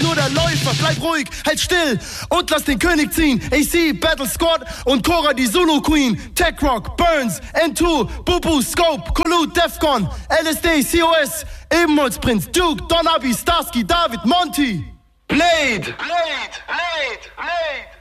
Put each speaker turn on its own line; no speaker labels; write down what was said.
nur der Läufer. Bleib ruhig, halt still und lass den König ziehen. AC, Battle Squad und Cora, die Zulu Queen. Tech Rock, Burns, N2, Bubu, Scope, Collude, Defcon, LSD, COS, Ebenholzprinz, Duke, Don Abi, Starsky, David, Monty. Blade, Blade, Blade, Blade.